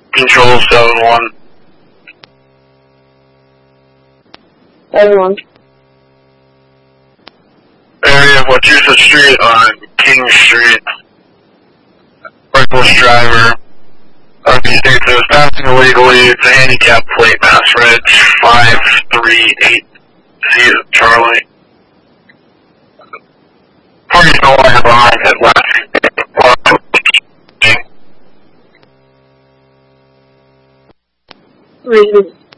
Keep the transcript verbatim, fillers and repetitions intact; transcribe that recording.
Control seven one. Everyone. Area of Wachusett Street on King Street. Reckless driver. R P states it was passing illegally. It's a handicap plate, Mass Reg five three eight Z Charlie. Party's no longer behind it last. Reason.